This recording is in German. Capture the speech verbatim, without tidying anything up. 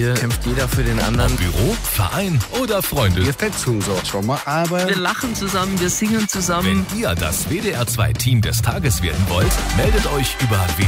Hier kämpft jeder für den anderen. Büro, Verein oder Freunde. Wir fetzen so schon mal, aber... Wir lachen zusammen, wir singen zusammen. Wenn ihr das W D R zwei Team des Tages werden wollt, meldet euch über